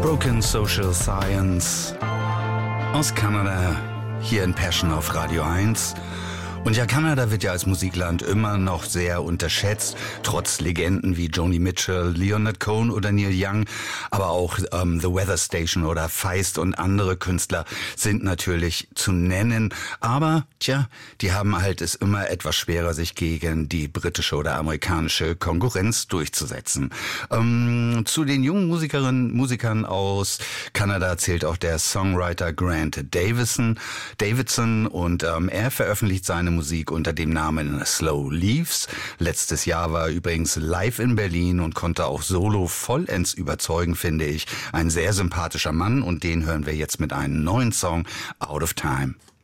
Broken Social Science aus Kanada, hier in Passion auf Radio 1. Und ja, Kanada wird ja als Musikland immer noch sehr unterschätzt, trotz Legenden wie Joni Mitchell, Leonard Cohen oder Neil Young. Aber auch The Weather Station oder Feist und andere Künstler sind natürlich zu nennen. Aber, die haben halt es immer etwas schwerer, sich gegen die britische oder amerikanische Konkurrenz durchzusetzen. Zu den jungen Musikern aus Kanada zählt auch der Songwriter Grant Davidson. Und er veröffentlicht seine Musik unter dem Namen Slow Leaves. Letztes Jahr war er übrigens live in Berlin und konnte auch solo vollends überzeugen, finde ich. Ein sehr sympathischer Mann und den hören wir jetzt mit einem neuen Song, Out of Time.